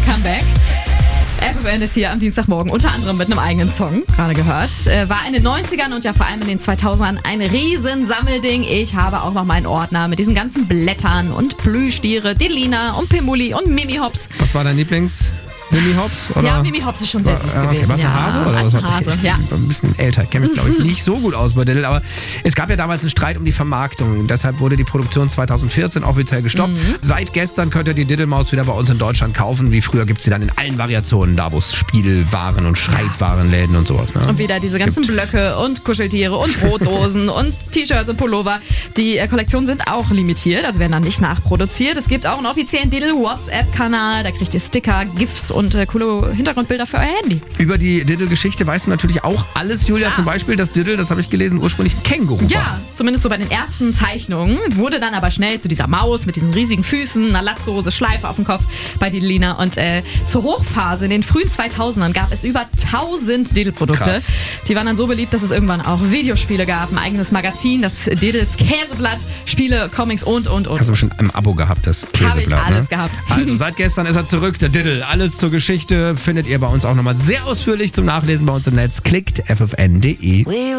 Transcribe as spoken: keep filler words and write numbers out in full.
Comeback. F F N ist hier am Dienstagmorgen, unter anderem mit einem eigenen Song, gerade gehört. Äh, war in den neunzigern und ja vor allem in den zweitausendern ein Riesensammelding. Ich habe auch noch meinen Ordner mit diesen ganzen Blättern und Plüschtiere, Delina und Pimuli und Mimi Hops. Was war dein Lieblings... Mimi Hops? Oder? Ja, Mimi Hops ist schon sehr süß okay. gewesen. Warst du ja. Hase? Oder Als was? Hase, ich, ja. Ein bisschen älter, kenne mich glaube ich nicht so gut aus bei Diddle, aber es gab ja damals einen Streit um die Vermarktung. Deshalb wurde die Produktion zweitausendvierzehn offiziell gestoppt. Mhm. Seit gestern könnt ihr die Diddle-Maus wieder bei uns in Deutschland kaufen. Wie früher gibt es sie dann in allen Variationen, da wo es Spielwaren und Schreibwarenläden und sowas. Ne? Und wieder diese ganzen gibt. Blöcke und Kuscheltiere und Brotdosen und T-Shirts und Pullover. Die äh, Kollektionen sind auch limitiert, also werden dann nicht nachproduziert. Es gibt auch einen offiziellen Diddle-WhatsApp-Kanal, da kriegt ihr Sticker, GIFs und äh, coole Hintergrundbilder für euer Handy. Über die Diddle-Geschichte weißt du natürlich auch alles, Julia. Ah. Zum Beispiel, dass Diddle, das habe ich gelesen, ursprünglich ein Känguru ja, war. Ja, zumindest so bei den ersten Zeichnungen. Wurde dann aber schnell zu dieser Maus mit diesen riesigen Füßen, einer Latzhose, Schleife auf dem Kopf bei Diddlina. Und äh, zur Hochphase in den frühen zweitausendern gab es über tausend Diddle-Produkte. Krass. Die waren dann so beliebt, dass es irgendwann auch Videospiele gab, ein eigenes Magazin, das Diddles Käseblatt, Spiele, Comics und, und, und. Hast du schon im Abo gehabt, das Käseblatt? Habe ich alles ne? gehabt. Also seit gestern ist er zurück, der Diddle. Alles zur Geschichte findet ihr bei uns auch nochmal sehr ausführlich zum Nachlesen bei uns im Netz. Klickt f f n punkt d e.